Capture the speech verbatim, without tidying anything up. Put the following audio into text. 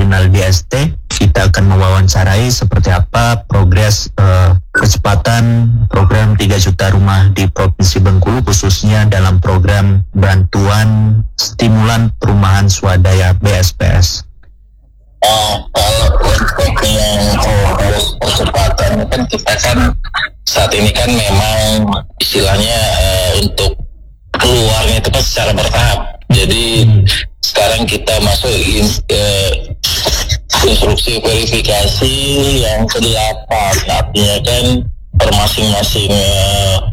Nasional D S T. Kita akan mewawancarai seperti apa progres uh, kecepatan program tiga juta rumah di Provinsi Bengkulu, khususnya dalam program bantuan stimulan perumahan swadaya B S P S. Oh, kalau untuk yang progres percepatan kan kita kan saat ini kan memang istilahnya uh, untuk keluarnya itu kan secara bertahap. Jadi hmm. sekarang kita masuk in, uh, instruksi verifikasi yang kedelapan, artinya kan per masing-masing uh,